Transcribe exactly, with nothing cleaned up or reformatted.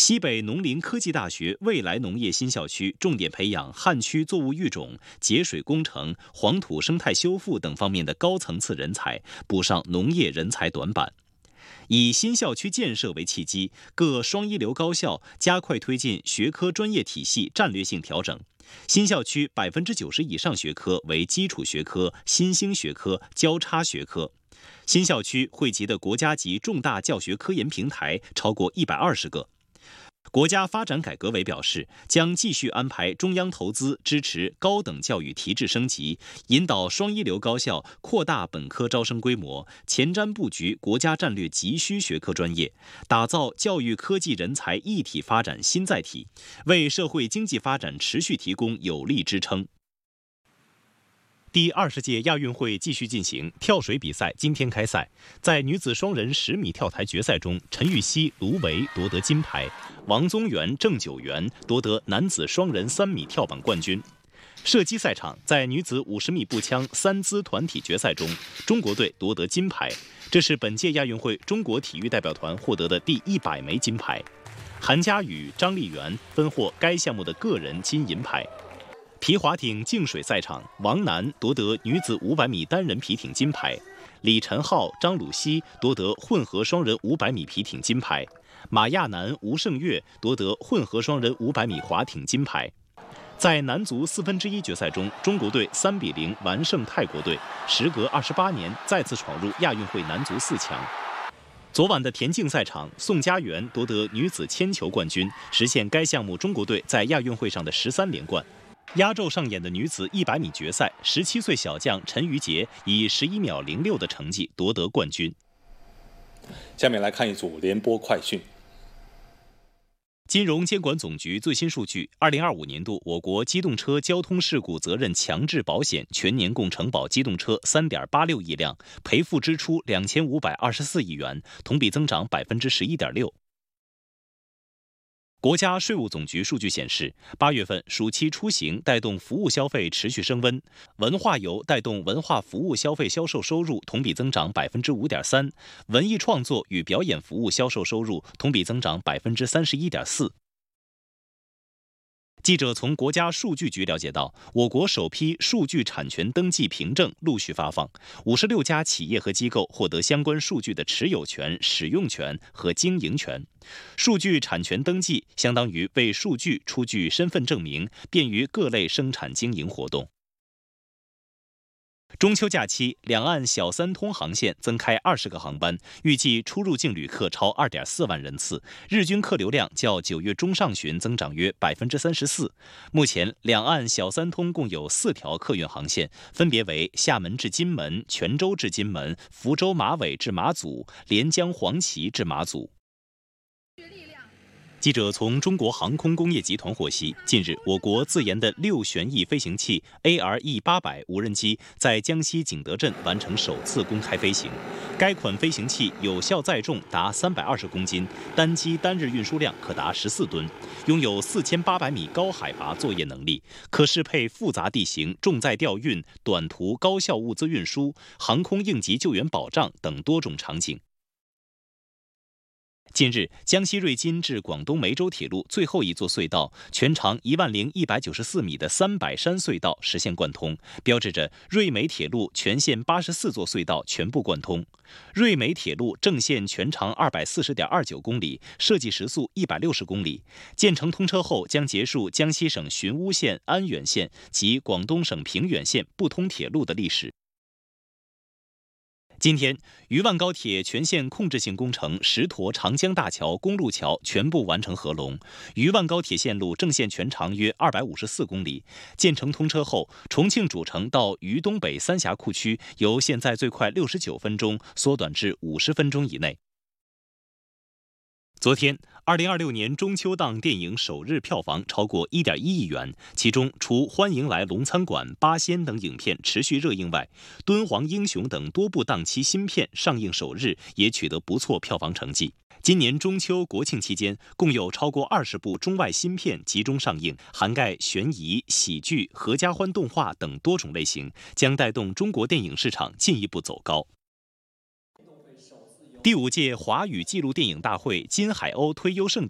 西北农林科技大学未来农业新校区重点培养旱区作物育种、节水工程、黄土生态修复等方面的高层次人才，补上农业人才短板。以新校区建设为契机，各双一流高校加快推进学科专业体系战略性调整。新校区百分之九十以上学科为基础学科、新兴学科、交叉学科。新校区汇集的国家级重大教学科研平台超过一百二十个。国家发展改革委表示，将继续安排中央投资支持高等教育提质升级，引导双一流高校扩大本科招生规模，前瞻布局国家战略急需学科专业，打造教育科技人才一体发展新载体，为社会经济发展持续提供有力支撑。第二十届亚运会继续进行，跳水比赛今天开赛。在女子双人十米跳台决赛中，陈芋汐、卢维夺得金牌，王宗源、郑九元夺得男子双人三米跳板冠军。射击赛场，在女子五十米步枪三姿团体决赛中，中国队夺得金牌，这是本届亚运会中国体育代表团获得的第一百枚金牌。韩佳宇、张丽媛分获该项目的个人金银牌。皮划艇净水赛场，王楠夺得女子五百米单人皮艇金牌，李晨浩、张鲁熙夺得混合双人五百米皮艇金牌，马亚楠、吴胜月夺得混合双人五百米划艇金牌。在男足四分之一决赛中，中国队三比零完胜泰国队，时隔二十八年再次闯入亚运会男足四强。昨晚的田径赛场，宋佳媛夺得女子铅球冠军，实现该项目中国队在亚运会上的十三连冠。压轴上演的女子一百米决赛，十七岁小将陈瑜婕以十一秒零六的成绩夺得冠军。 下面来看一组联播快讯。 金融监管总局最新数据，二零二五年度我国机动车交通事故责任强制保险全年共承保机动车三点八六亿辆，赔付支出两千五百二十四亿元，同比增长百分之十一点六。国家税务总局数据显示，八月份暑期出行带动服务消费持续升温，文化游带动文化服务消费销售收入同比增长百分之五点三，文艺创作与表演服务销售收入同比增长百分之三十一点四。记者从国家数据局了解到，我国首批数据产权登记凭证陆续发放，五十六家企业和机构获得相关数据的持有权、使用权和经营权。数据产权登记相当于为数据出具身份证明，便于各类生产经营活动。中秋假期，两岸小三通航线增开二十个航班，预计出入境旅客超二点四万人次，日均客流量较九月中上旬增长约百分之三十四。目前，两岸小三通共有四条客运航线，分别为厦门至金门、泉州至金门、福州马尾至马祖、连江黄岐至马祖。记者从中国航空工业集团获悉，近日，我国自研的六旋翼飞行器 A R E 八百无人机在江西景德镇完成首次公开飞行。该款飞行器有效载重达三百二十公斤，单机单日运输量可达十四吨，拥有四千八百米高海拔作业能力，可适配复杂地形、重载调运、短途高效物资运输、航空应急救援保障等多种场景。近日，江西瑞金至广东梅州铁路最后一座隧道，全长一万零一百九十四米的三百山隧道实现贯通，标志着瑞梅铁路全线八十四座隧道全部贯通。瑞梅铁路正线全长二百四十点二九公里，设计时速一百六十公里。建成通车后，将结束江西省寻乌县、安远县及广东省平远县不通铁路的历史。今天，渝万高铁全线控制性工程石沱长江大桥公路桥全部完成合龙。渝万高铁线路正线全长约二百五十四公里。建成通车后，重庆主城到渝东北三峡库区由现在最快六十九分钟缩短至五十分钟以内。昨天，二零二六年中秋档电影首日票房超过一点一亿元，其中除《欢迎来龙餐馆》《八仙》等影片持续热映外，《敦煌英雄》等多部档期新片上映首日也取得不错票房成绩。今年中秋、国庆期间，共有超过二十部中外新片集中上映，涵盖悬疑、喜剧、合家欢动画等多种类型，将带动中国电影市场进一步走高。第五届华语纪录电影大会金海鸥推优胜